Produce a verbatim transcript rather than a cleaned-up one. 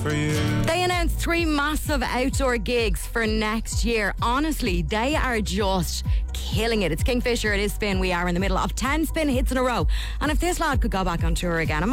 for you. They announced three massive outdoor gigs for next year. Honestly, they are just killing it. It's Kingfisher, it is Spin. We are in the middle of ten Spin hits in a row. And if this lad could go back on tour again,